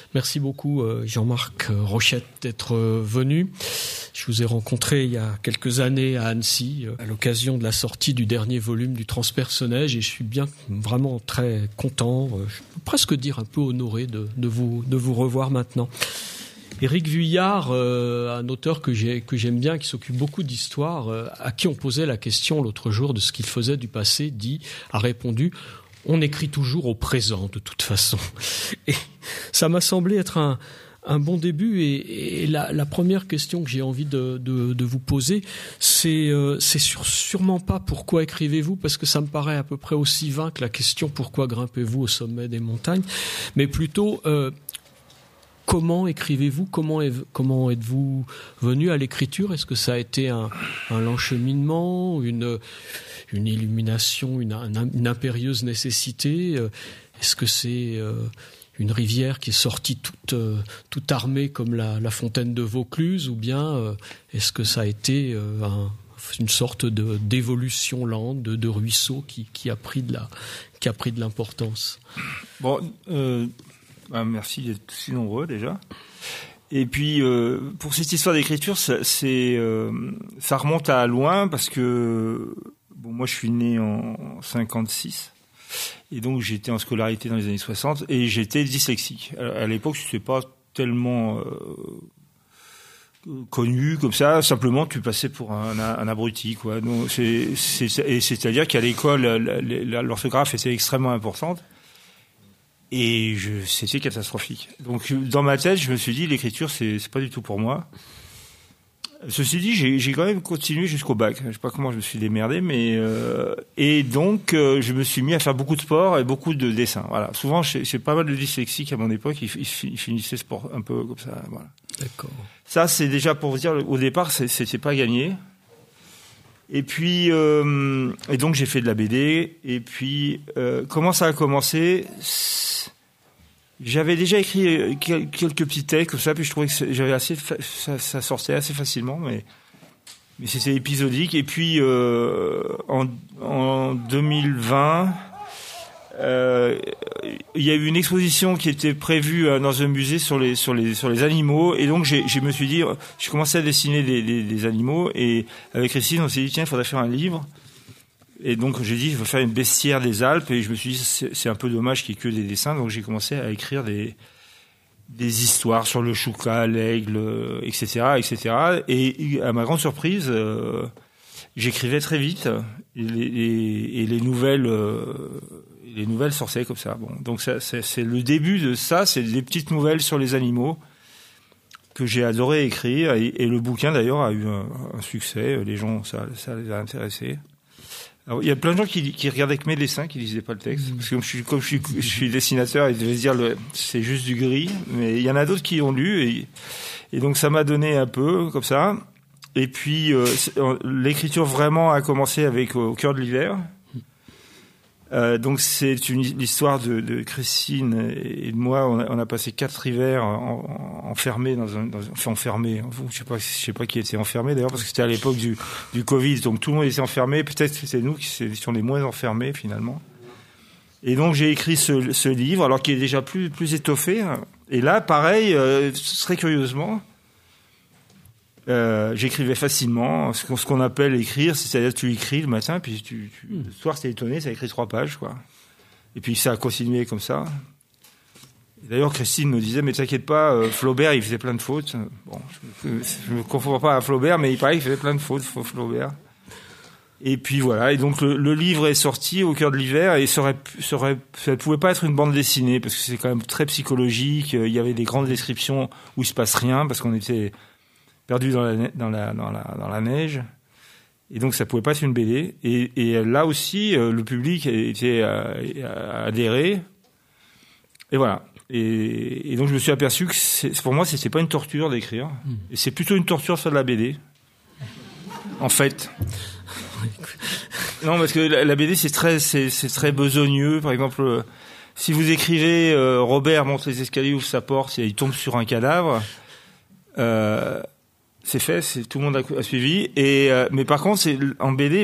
Merci beaucoup Jean-Marc Rochette d'être venu. Je vous ai rencontré il y a quelques années à Annecy à l'occasion de la sortie du dernier volume du Transpersonnage et je suis vraiment très content, je peux presque dire un peu honoré de vous revoir maintenant. Éric Vuillard, un auteur que j'aime bien, qui s'occupe beaucoup d'histoire, à qui on posait la question l'autre jour de ce qu'il faisait du passé, a répondu: on écrit toujours au présent de toute façon. Et ça m'a semblé être un bon début. Et la première question que j'ai envie de vous poser, c'est sûrement pas pourquoi écrivez-vous, parce que ça me paraît à peu près aussi vain que la question pourquoi grimpez-vous au sommet des montagnes, mais plutôt comment écrivez-vous, comment êtes-vous venu à l'écriture? Est-ce que ça a été un long cheminement, une illumination, une impérieuse nécessité? Est-ce que c'est une rivière qui est sortie toute armée comme la fontaine de Vaucluse, ou bien est-ce que ça a été une sorte d'évolution lente, de ruisseau qui a pris de l'importance? Bon, merci d'être si nombreux déjà. Et puis pour cette histoire d'écriture, ça remonte à loin, parce que moi je suis né en 56 et donc j'étais en scolarité dans les années 60 et j'étais dyslexique. À l'époque, c'était pas tellement connu comme ça, simplement tu passais pour un abruti, quoi. Donc c'est-à-dire qu'à l'école l'orthographe était extrêmement importante. Et c'était catastrophique. Donc, dans ma tête, je me suis dit, l'écriture, c'est pas du tout pour moi. Ceci dit, j'ai quand même continué jusqu'au bac. Je sais pas comment je me suis démerdé, mais et donc je me suis mis à faire beaucoup de sport et beaucoup de dessin. Voilà. Souvent, j'ai pas mal de dyslexiques à mon époque. Ils finissaient sport un peu comme ça. Voilà. D'accord. Ça, c'est déjà pour vous dire, au départ, c'était pas gagné. Et puis, et donc j'ai fait de la BD. Et puis, comment ça a commencé? J'avais déjà écrit quelques petits textes comme ça, puis je trouvais que ça sortait assez facilement, mais c'était épisodique. Et puis en 2020, il y a eu une exposition qui était prévue dans un musée sur les animaux, et donc je me suis dit, je commençais à dessiner des animaux, et avec Christine on s'est dit tiens, il faudrait faire un livre. Et donc j'ai dit je veux faire une bestiaire des Alpes, et je me suis dit c'est un peu dommage qu'il y ait que des dessins, donc j'ai commencé à écrire des histoires sur le choucas, l'aigle, etc. Et à ma grande surprise, j'écrivais très vite, et les nouvelles sortaient comme ça. Bon, donc c'est le début de ça, c'est des petites nouvelles sur les animaux que j'ai adoré écrire, et le bouquin d'ailleurs a eu un succès, les gens, ça les a intéressés. Alors, il y a plein de gens qui regardaient que mes dessins, qui lisaient pas le texte, parce que comme je suis dessinateur, ils devaient se dire c'est juste du gris, mais il y en a d'autres qui ont lu, et donc ça m'a donné un peu comme ça. Et puis l'écriture vraiment a commencé avec Au cœur de l'hiver. Donc c'est l'histoire de Christine et de moi. On a passé 4 hivers enfermés enfermés. Je sais pas qui était enfermé d'ailleurs, parce que c'était à l'époque du Covid, donc tout le monde était enfermé. Peut-être que c'est nous qui étions les moins enfermés finalement. Et donc j'ai écrit ce livre, alors qu'il est déjà plus étoffé. Et là, pareil, très curieusement, j'écrivais facilement, ce qu'on appelle écrire, c'est-à-dire tu écris le matin, puis le soir t'es étonné, ça écrit 3 pages, quoi. Et puis ça a continué comme ça. Et d'ailleurs, Christine me disait, mais t'inquiète pas, Flaubert, il faisait plein de fautes. Bon, je me confonds pas à Flaubert, mais il paraît qu'il faisait plein de fautes, Flaubert. Et puis voilà, et donc le livre est sorti Au cœur de l'hiver, et ça pouvait pas être une bande dessinée, parce que c'est quand même très psychologique. Il y avait des grandes descriptions où il se passe rien, parce qu'on était perdu dans la neige, et donc ça pouvait pas être une BD. Et là aussi, le public était adhéré, et voilà. Et donc je me suis aperçu que pour moi c'était pas une torture d'écrire, et c'est plutôt une torture de faire de la BD, en fait. Non, parce que la BD c'est très besogneux. Par exemple, si vous écrivez Robert monte les escaliers, ouvre sa porte, et il tombe sur un cadavre. C'est fait, tout le monde a suivi. Mais par contre, en BD,